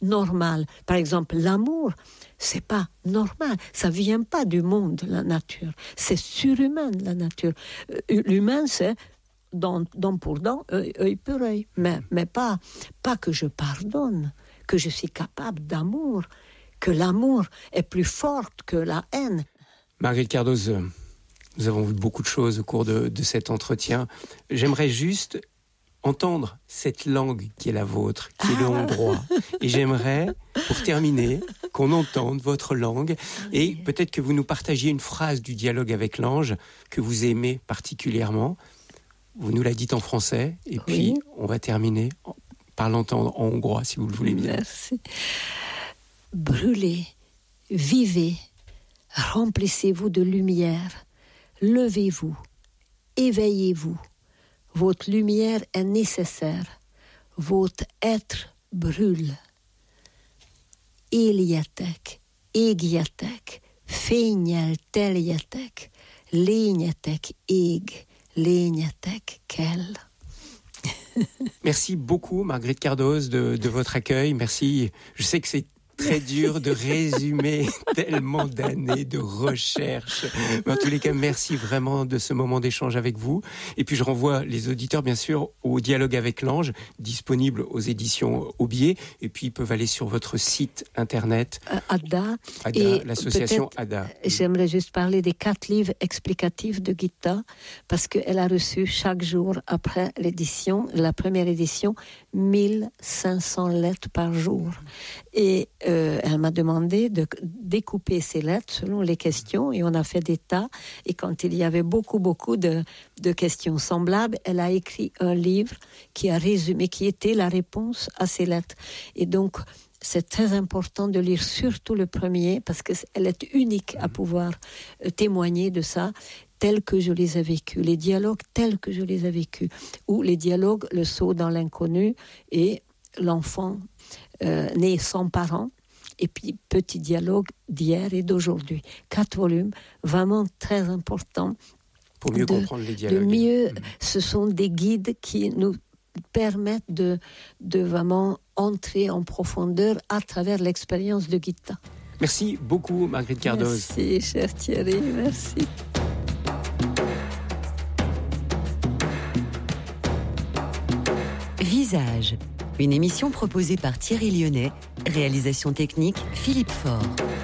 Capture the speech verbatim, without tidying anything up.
normal. Par exemple, l'amour, c'est pas normal. Ça vient pas du monde, la nature. C'est surhumain, la nature. Euh, l'humain, c'est dent, dent pour dent, œil, œil pour œil. Mais, mais pas, pas que je pardonne, que je suis capable d'amour, que l'amour est plus fort que la haine. Marguerite Cardoz, nous avons vu beaucoup de choses au cours de, de cet entretien. J'aimerais juste entendre cette langue qui est la vôtre, qui est le hongrois. Et j'aimerais, pour terminer, qu'on entende votre langue et peut-être que vous nous partagiez une phrase du dialogue avec l'ange que vous aimez particulièrement. Vous nous la dites en français et puis oui. On va terminer par l'entendre en hongrois, si vous le voulez bien. Merci. Brûlez, vivez, remplissez-vous de lumière, levez-vous, éveillez-vous. Votre lumière est nécessaire. Votre être brûle. Éljetek, égjetek, fénnyel teljetek, lényetek ég, lényetek kell. Merci beaucoup, Marguerite Cardoz, de, de votre accueil. Merci. Je sais que c'est très dur de résumer tellement d'années de recherche. Mais en tous les cas, merci vraiment de ce moment d'échange avec vous. Et puis je renvoie les auditeurs, bien sûr, au Dialogue avec l'Ange, disponible aux éditions Aubier. Et puis ils peuvent aller sur votre site internet. Euh, Ada. Ada, et l'association Ada. J'aimerais juste parler des quatre livres explicatifs de Gita, parce qu'elle a reçu chaque jour après l'édition, la première édition, mille cinq cents lettres par jour. Et Euh, elle m'a demandé de découper ces lettres selon les questions et on a fait des tas. Et quand il y avait beaucoup, beaucoup de, de questions semblables, elle a écrit un livre qui a résumé, qui était la réponse à ces lettres. Et donc, c'est très important de lire surtout le premier parce qu'elle est unique à pouvoir euh, témoigner de ça tels que je les ai vécus, les dialogues tels que je les ai vécus, ou les dialogues, le saut dans l'inconnu et l'enfant euh, né sans parents. Et puis, petit dialogue d'hier et d'aujourd'hui. Quatre volumes, vraiment très importants. Pour mieux de, comprendre les dialogues. De mieux, mmh. Ce sont des guides qui nous permettent de, de vraiment entrer en profondeur à travers l'expérience de Gita. Merci beaucoup, Marguerite Cardoz. Merci, cher Thierry, merci. Visage, une émission proposée par Thierry Lyonnais, réalisation technique Philippe Faure.